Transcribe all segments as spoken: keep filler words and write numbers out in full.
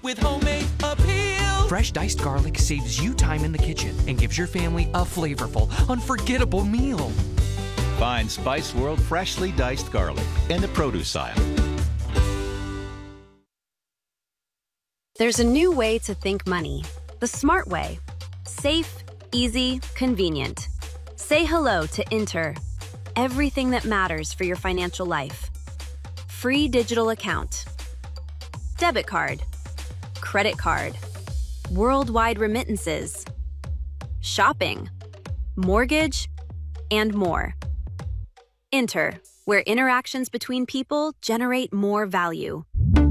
with homemade appeal. Fresh diced garlic saves you time in the kitchen and gives your family a flavorful, unforgettable meal. Find Spice World freshly diced garlic in the produce aisle. There's a new way to think money. The smart way. Safe, easy, convenient. Say hello to Inter. Everything that matters for your financial life. Free digital account. Debit card. Credit card. Worldwide remittances. Shopping. Mortgage. And more. Inter, where interactions between people generate more value.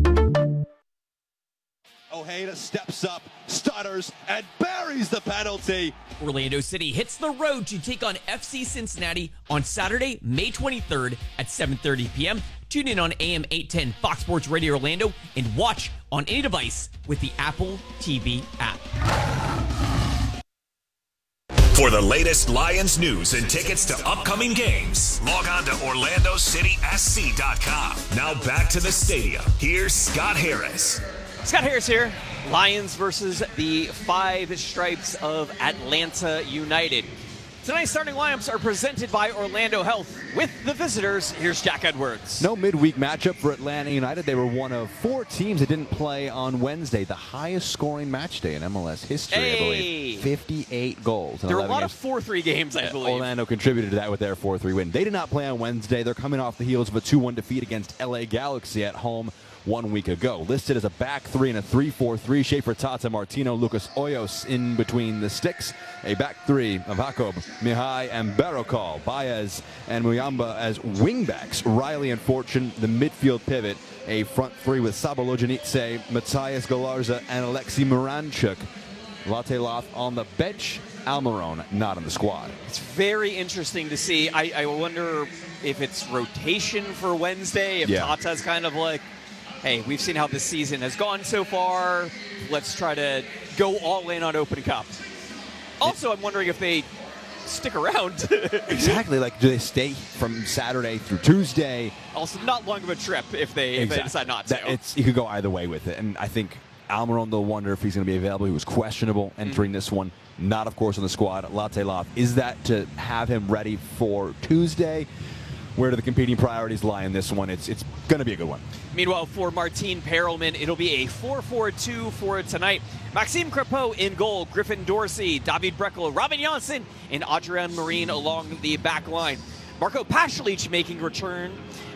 Ojeda steps up, stutters, and buries the penalty. Orlando City hits the road to take on F C Cincinnati on Saturday, May twenty-third at seven thirty p.m. Tune in on A M eight ten Fox Sports Radio Orlando and watch on any device with the Apple T V app. For the latest Lions news and tickets to upcoming games, log on to Orlando City S C dot com. Now back to the stadium. Here's Scott Harris. Scott Harris here. Lions versus the Five Stripes of Atlanta United. Tonight's starting lineups are presented by Orlando Health. With the visitors, here's Jack Edwards. No midweek matchup for Atlanta United. They were one of four teams that didn't play on Wednesday. The highest scoring match day in M L S history, hey. I believe. fifty-eight goals. There were a lot games. of four three games, I believe. Orlando contributed to that with their four three win. They did not play on Wednesday. They're coming off the heels of a two one defeat against L A Galaxy at home one week ago. Listed as a back three and a three four three. Schaefer, Tata, Martino, Lucas Hoyos in between the sticks. A back three of Jacob, Mihai, and Barokal. Baez and Muyamba as wingbacks. Riley and Fortune, the midfield pivot. A front three with Sabolojanice, Matthias Galarza, and Alexei Miranchuk. Latte Loth on the bench. Almiron not on the squad. It's very interesting to see. I, I wonder if it's rotation for Wednesday, if yeah. Tata's kind of like, hey, we've seen how this season has gone so far. Let's try to go all in on Open Cup. Also, I'm wondering if they stick around. Exactly. Like, do they stay from Saturday through Tuesday? Also, not long of a trip if they, exactly. if they decide not to. That, it's, you could go either way with it. And I think Almiron, they'll wonder if he's going to be available. He was questionable entering mm-hmm. this one. Not, of course, on the squad. Latte Loth. Is that to have him ready for Tuesday? Where do the competing priorities lie in this one? It's it's going to be a good one. Meanwhile, for Martin Perelman, it'll be a four four two for tonight. Maxime Crepeau in goal, Griffin Dorsey, David Breckel, Robin Janssen, and Adrian Marine along the back line. Marco Pasalic making return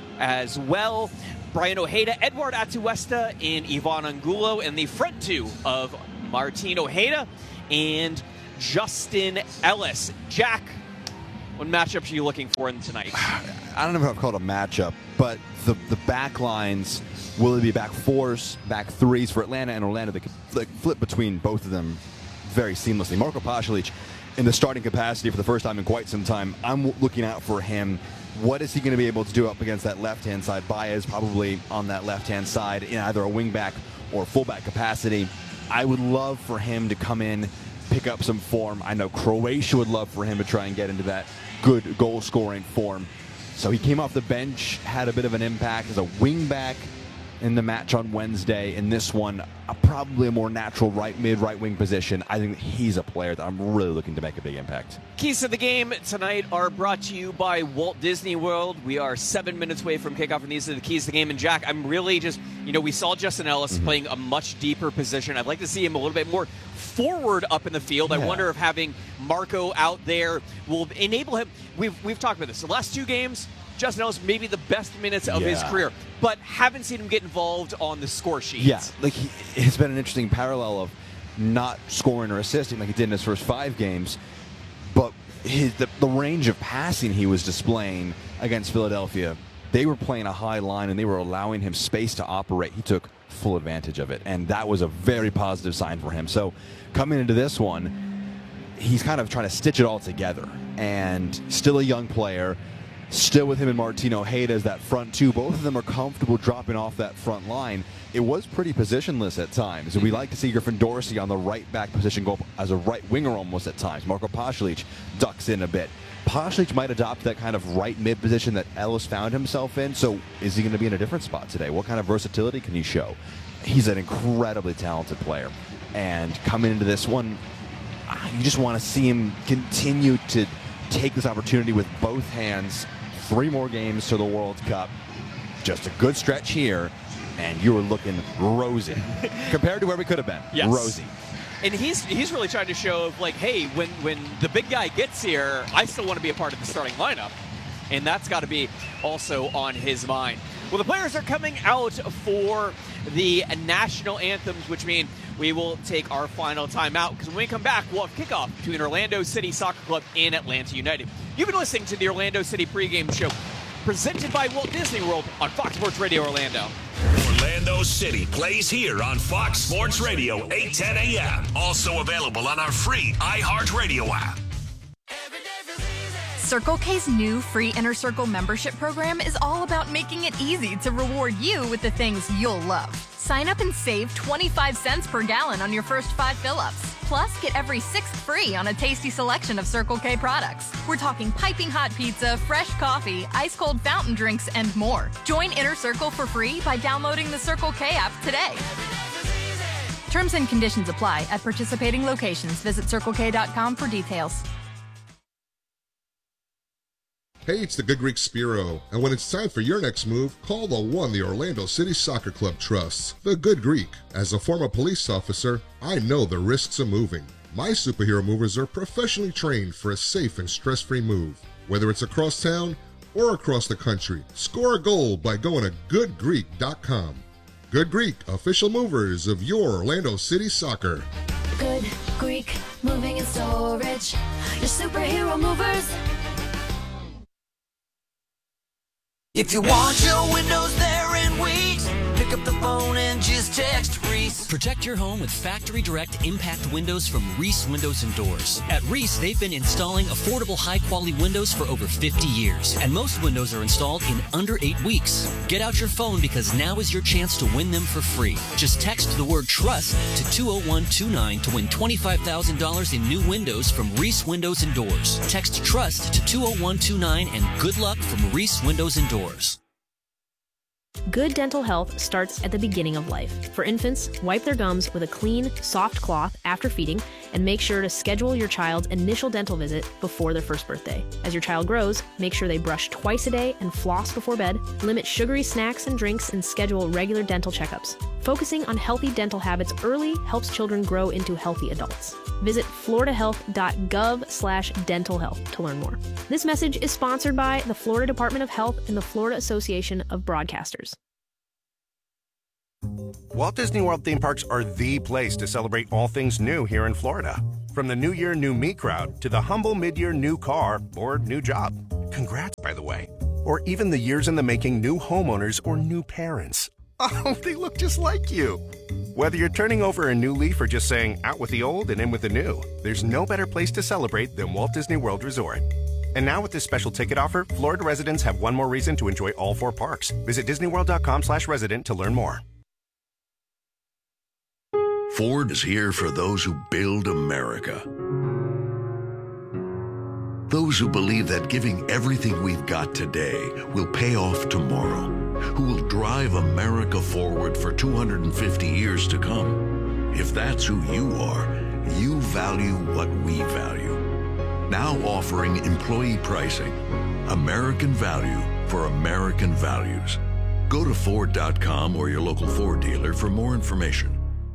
as well. Brian Ojeda, Edward Atuesta, and Ivan Angulo, and the front two of Martin Ojeda and Justin Ellis. Jack, what matchups are you looking for in tonight? I don't know if I've called it a matchup, but the the back lines, will it be back fours, back threes for Atlanta and Orlando? They could like, flip between both of them very seamlessly. Marco Pasalic in the starting capacity for the first time in quite some time. I'm looking out for him. What is he going to be able to do up against that left-hand side? Baez probably on that left-hand side in either a wing-back or full-back capacity. I would love for him to come in, pick up some form. I know Croatia would love for him to try and get into that good goal-scoring form. So he came off the bench, had a bit of an impact as a wing-back in the match on Wednesday. In this one, a, probably a more natural right mid, right wing position. I think he's a player that I'm really looking to make a big impact. Keys to the game tonight are brought to you by Walt Disney World. We are seven minutes away from kickoff, and these are the keys to the game. And Jack, I'm really just, you know, we saw Justin Ellis mm-hmm. playing a much deeper position. I'd like to see him a little bit more forward up in the field. Yeah. I wonder if having Marco out there will enable him. We've we've talked about this. The last two games, Justin Ellis maybe the best minutes of yeah. his career, but haven't seen him get involved on the score sheet. Yeah, like he, it's been an interesting parallel of not scoring or assisting like he did in his first five games, but his, the, the range of passing he was displaying against Philadelphia, they were playing a high line and they were allowing him space to operate. He took full advantage of it, and that was a very positive sign for him. So coming into this one, he's kind of trying to stitch it all together, and still a young player. Still with him and Martin Ojeda as that front two. Both of them are comfortable dropping off that front line. It was pretty positionless at times. And we like to see Griffin Dorsey on the right back position go as a right winger almost at times. Marco Pasalic ducks in a bit. Pasalic might adopt that kind of right mid position that Ellis found himself in. So is he going to be in a different spot today? What kind of versatility can he show? he's an incredibly talented player. And coming into this one, you just want to see him continue to take this opportunity with both hands. Three more games to the World Cup. Just a good stretch here, and you were looking rosy compared to where we could have been. Yes. Rosy. And he's he's really trying to show, like, hey, when, when the big guy gets here, I still want to be a part of the starting lineup. And that's got to be also on his mind. Well, the players are coming out for the national anthems, which mean we will take our final timeout, because when we come back, we'll have kickoff between Orlando City Soccer Club and Atlanta United. You've been listening to the Orlando City pregame show, presented by Walt Disney World on Fox Sports Radio Orlando. Orlando City plays here on Fox Sports Radio, eight ten a.m. Also available on our free iHeartRadio app. Circle K's new free Inner Circle membership program is all about making it easy to reward you with the things you'll love. Sign up and save twenty-five cents per gallon on your first five fill-ups. Plus, get every sixth free on a tasty selection of Circle K products. We're talking piping hot pizza, fresh coffee, ice-cold fountain drinks, and more. Join Inner Circle for free by downloading the Circle K app today. Terms and conditions apply at participating locations. Visit circle k dot com for details. Hey, it's the Good Greek Spiro, and when it's time for your next move, call the one the Orlando City Soccer Club trusts, the Good Greek. As a former police officer, I know the risks of moving. My superhero movers are professionally trained for a safe and stress-free move. Whether it's across town or across the country, score a goal by going to good greek dot com. Good Greek, official movers of your Orlando City Soccer. Good Greek, moving and storage, your superhero movers. If you want your windows there in weeks, pick up the phone and just text Reese. Protect your home with Factory Direct Impact Windows from Reese Windows and Doors. At Reese, they've been installing affordable, high-quality windows for over fifty years, and most windows are installed in under eight weeks. Get out your phone, because now is your chance to win them for free. Just text the word TRUST to two oh one two nine to win twenty-five thousand dollars in new windows from Reese Windows and Doors. Text TRUST to two oh one two nine and good luck from Reese Windows and Doors. Good dental health starts at the beginning of life. For infants, wipe their gums with a clean, soft cloth after feeding, and make sure to schedule your child's initial dental visit before their first birthday. As your child grows, make sure they brush twice a day and floss before bed, limit sugary snacks and drinks, and schedule regular dental checkups. Focusing on healthy dental habits early helps children grow into healthy adults. Visit florida health dot gov slash dental health to learn more. This message is sponsored by the Florida Department of Health and the Florida Association of Broadcasters. Walt Disney World theme parks are the place to celebrate all things new here in Florida. From the New Year New Me crowd to the humble mid-year new car or new job. Congrats, by the way. Or even the years in the making new homeowners or new parents. Oh, they look just like you. Whether you're turning over a new leaf or just saying out with the old and in with the new, there's no better place to celebrate than Walt Disney World Resort. And now with this special ticket offer, Florida residents have one more reason to enjoy all four parks. Visit disneyworld.com slash resident to learn more. Ford is here for those who build America. Those who believe that giving everything we've got today will pay off tomorrow. Who will drive America forward for two hundred fifty years to come. If that's who you are, you value what we value. Now offering employee pricing. American value for American values. Go to Ford dot com or your local Ford dealer for more information.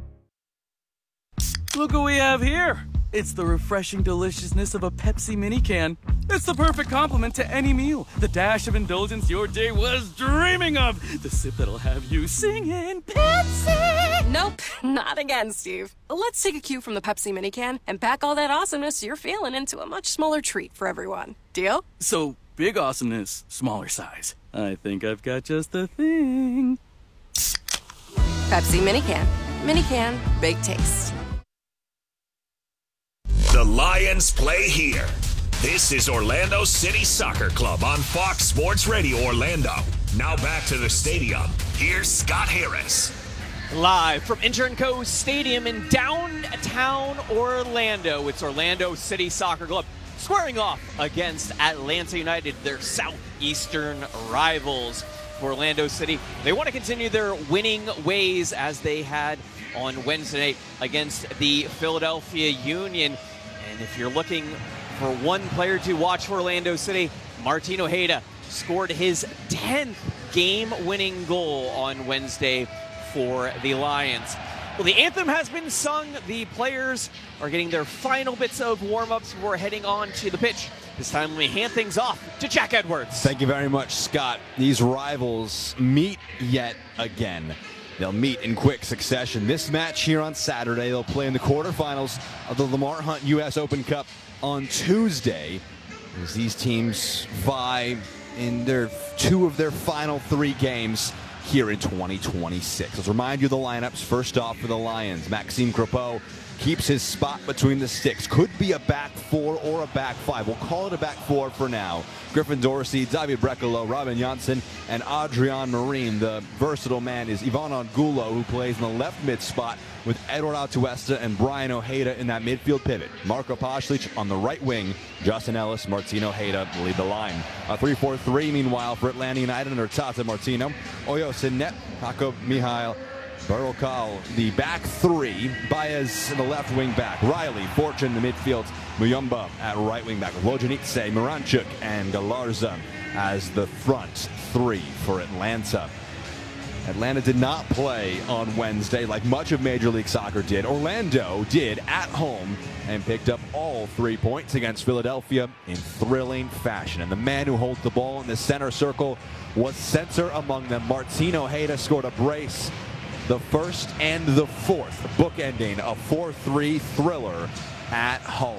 Look what we have here. It's the refreshing deliciousness of a Pepsi mini can. It's the perfect complement to any meal. The dash of indulgence your day was dreaming of. The sip that'll have you singing Pepsi. Nope, not again, Steve. Let's take a cue from the Pepsi mini can and pack all that awesomeness you're feeling into a much smaller treat for everyone. Deal? So, big awesomeness, smaller size. I think I've got just the thing. Pepsi mini can. Mini can, big taste. The Lions play here. This is Orlando City Soccer Club on Fox Sports Radio Orlando. Now back to the stadium. Here's Scott Harris. Live from Inter and Co. Stadium in downtown Orlando, it's Orlando City Soccer Club squaring off against Atlanta United, their southeastern rivals. for Orlando City. They want to continue their winning ways as they had on Wednesday night against the Philadelphia Union. And if you're looking for one player to watch for Orlando City, Martin Ojeda scored his tenth game-winning goal on Wednesday for the Lions. Well, the anthem has been sung. The players are getting their final bits of warm-ups before heading on to the pitch. This time, let me hand things off to Jack Edwards. Thank you very much, Scott. These rivals meet yet again. They'll meet in quick succession. This match here on Saturday, they'll play in the quarterfinals of the Lamar Hunt U S Open Cup on Tuesday, as these teams vie in their two of their final three games here in twenty twenty-six. Let's remind you of the lineups. First off for the Lions, Maxime Crepeau keeps his spot between the sticks. Could be a back four or a back five. We'll call it a back four for now. Griffin Dorsey, David Brecalo, Robin Janssen, and Adrian Marine. The versatile man is Ivan Angulo, who plays in the left mid spot with Edward Atuesta and Brian Ojeda in that midfield pivot. Marco Pasalic on the right wing. Justin Ellis, Martin Ojeda lead the line. A three four three, meanwhile, for Atlanta United under Tata Martino. Oyo Sinet, Jakob Mihail, Barokal, the back three. Baez, the left wing back. Riley, Fortune, the midfield. Muyumba at right wing back. Wojanice, Miranchuk, and Galarza as the front three for Atlanta. Atlanta did not play on Wednesday like much of Major League Soccer did. Orlando did at home and picked up all three points against Philadelphia in thrilling fashion. And the man who holds the ball in the center circle was center among them. Martin Ojeda scored a brace, the first and the fourth, bookending a four three thriller at home.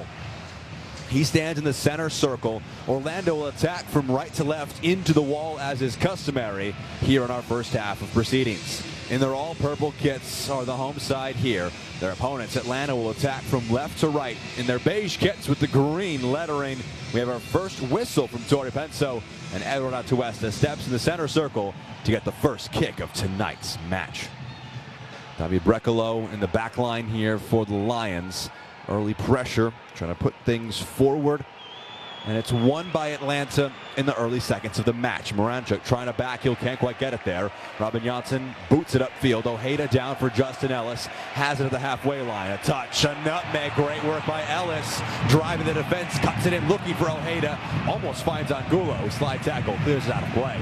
He stands in the center circle. Orlando will attack from right to left into the wall as is customary here in our first half of proceedings. In their all-purple kits are the home side here. Their opponents, Atlanta, will attack from left to right in their beige kits with the green lettering. We have our first whistle from Torre Penso, and Edward Atuesta steps in the center circle to get the first kick of tonight's match. David Brecalo in the back line here for the Lions. Early pressure, trying to put things forward. And it's won by Atlanta in the early seconds of the match. Miranchuk trying to backheel, can't quite get it there. Robin Janssen boots it upfield. Ojeda down for Justin Ellis. Has it at the halfway line. A touch, a nutmeg. Great work by Ellis. Driving the defense, cuts it in, looking for Ojeda. Almost finds Angulo. Slide tackle, clears it out of play.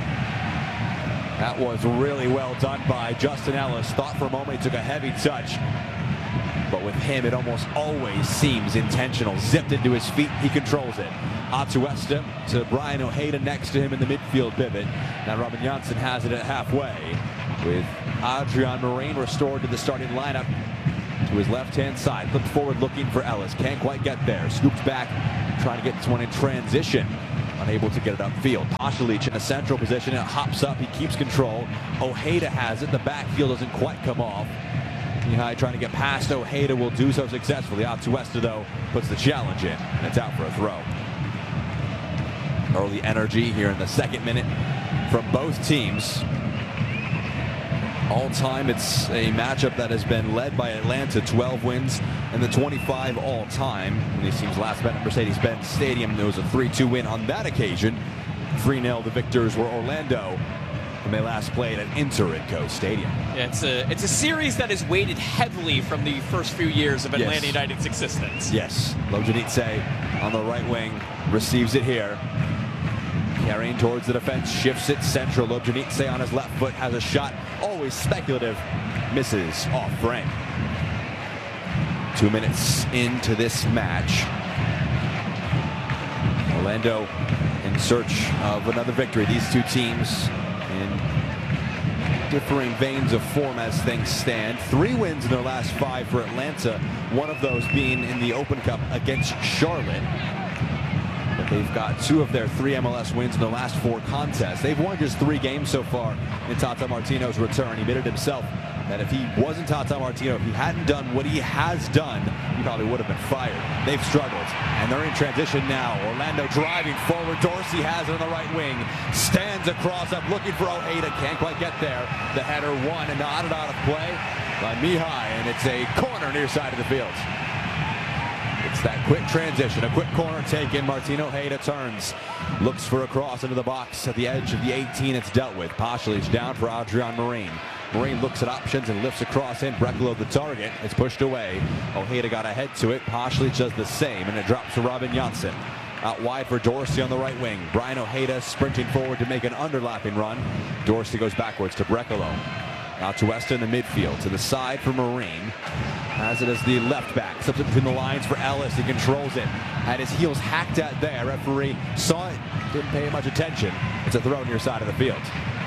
That was really well done by Justin Ellis. Thought for a moment he took a heavy touch. But with him, it almost always seems intentional. Zipped into his feet, he controls it. Atuesta to Brian Ojeda next to him in the midfield pivot. Now Robin Janssen has it at halfway, with Adrian Marine restored to the starting lineup to his left-hand side. Flipped forward looking for Ellis. Can't quite get there. Scoops back, trying to get this one in transition. Unable to get it upfield. Pasalic in a central position. It hops up. He keeps control. Ojeda has it. The backfield doesn't quite come off. Mihai trying to get past Ojeda, will do so successfully. Atuesta, though, puts the challenge in, and it's out for a throw. Early energy here in the second minute from both teams. All time, it's a matchup that has been led by Atlanta, twelve wins and the twenty-five all time. When these teams last met at Mercedes-Benz Stadium, there was a three two win on that occasion. three nil, the victors were Orlando when they last played at Inter-Itco Stadium. Yeah, it's a it's a series that has weighted heavily from the first few years of Atlanta Yes. United's existence. Yes, Lojanice on the right wing receives it here. Carrying towards the defense, shifts it central. Lojanice on his left foot has a shot, always speculative, misses off frame. Two minutes into this match. Orlando in search of another victory. These two teams in differing veins of form as things stand. Three wins in their last five for Atlanta, one of those being in the Open Cup against Charlotte. But they've got two of their three M L S wins in the last four contests. They've won just three games so far in Tata Martino's return. He admitted himself that if he wasn't Tata Martino, if he hadn't done what he has done, he probably would have been fired. They've struggled, and they're in transition now. Orlando driving forward. Dorsey has it on the right wing. Stands across up, looking for Ojeda. Can't quite get there. The header won and nodded out of play by Mihai, and it's a corner near side of the field. It's that quick transition, a quick corner taken. Martin Ojeda turns, looks for a cross into the box at the edge of the eighteen. It's dealt with. Pasalic down for Adrian Marine. Marine looks at options and lifts a cross in. Brekalo the target. It's pushed away. Ojeda got ahead to it. Pasalic does the same, and it drops to Robin Janssen. Out wide for Dorsey on the right wing. Brian Ojeda sprinting forward to make an underlapping run. Dorsey goes backwards to Brekalo. Out to West in the midfield. To the side for Marine. Has it as the left back. Slips it between the lines for Ellis. He controls it. Had his heels hacked at there. Referee saw it. Didn't pay much attention. It's a throw near side of the field.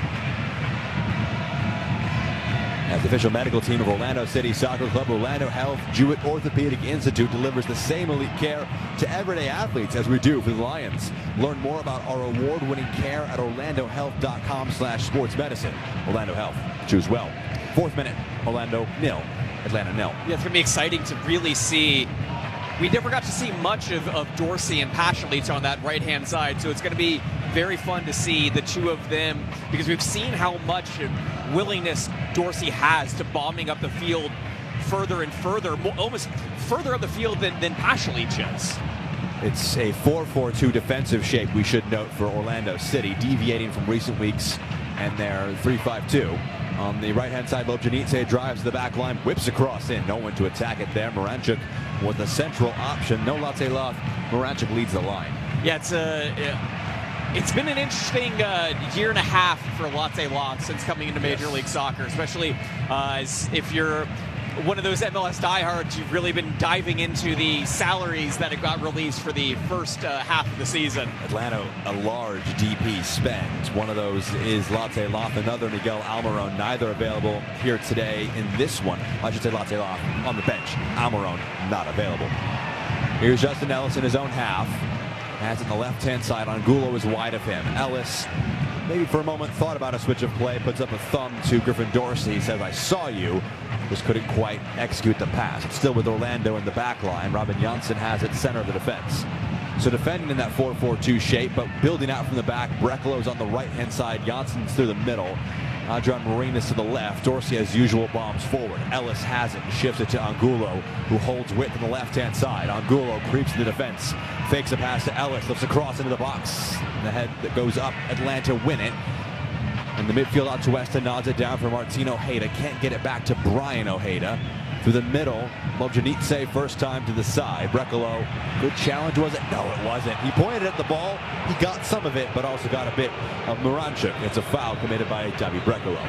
As the official medical team of Orlando City Soccer Club, Orlando Health Jewett Orthopedic Institute delivers the same elite care to everyday athletes as we do for the Lions. Learn more about our award-winning care at orlando health dot com slash sports medicine. Orlando Health. Choose well. Fourth minute. Orlando nil. Atlanta nil. Yeah, it's going to be exciting to really see. We never got to see much of, of Dorsey and Pasalic on that right-hand side, so it's going to be very fun to see the two of them, because we've seen how much willingness Dorsey has to bombing up the field further and further, almost further up the field than, than Pasalic is. It's a four four two defensive shape, we should note, for Orlando City, deviating from recent weeks and their three five two. On the right-hand side, Lobjanidze drives the back line, whips across in. No one to attack it there. Moranchuk was the central option. No Latte Loft. Moranchuk leads the line. Yeah, it's a... Uh, It's been an interesting uh, year and a half for Latte Loft since coming into Major yes. League Soccer, especially uh, as if you're one of those M L S diehards. You've really been diving into the salaries that have got released for the first uh, half of the season. Atlanta, a large D P spend. One of those is Latte Loft, another Miguel Almiron, neither available here today in this one. I should say Latte Loft on the bench. Almiron not available. Here's Justin Ellis in his own half. Has it on the left-hand side. Angulo is wide of him. Ellis, maybe for a moment, thought about a switch of play. Puts up a thumb to Griffin Dorsey. He says, I saw you. Just couldn't quite execute the pass. It's still with Orlando in the back line. Robin Janssen has it center of the defense. So defending in that four four two shape, but building out from the back. Brekalo's on the right-hand side. Janssen's through the middle. Adrian Marine is to the left. Dorsey, as usual, bombs forward. Ellis has it and shifts it to Angulo, who holds width on the left-hand side. Angulo creeps to the defense. Fakes a pass to Ellis. Lifts a cross into the box. The head that goes up. Atlanta win it. And the midfield out to Weston nods it down for Martin Ojeda. Can't get it back to Brian Ojeda. Through the middle, Lobjanidze first time to the side. Brekalo, good challenge, was it? No, it wasn't. He pointed at the ball. He got some of it, but also got a bit of Moranchuk. It's a foul committed by David Brekalo.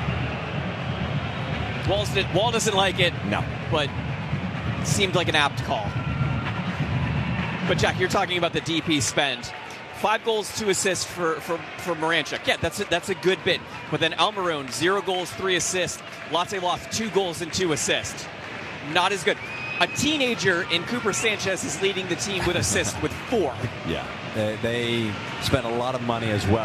Wall, Wall doesn't like it. No. But it seemed like an apt call. But Jack, you're talking about the D P spend. Five goals, two assists for, for, for Moranchuk. Yeah, that's a, that's a good bit. But then Almiron, zero goals, three assists. Latte Loft, two goals and two assists. Not as good. A teenager in Cooper Sanchez is leading the team with assists with four. Yeah, they, they spent a lot of money as well.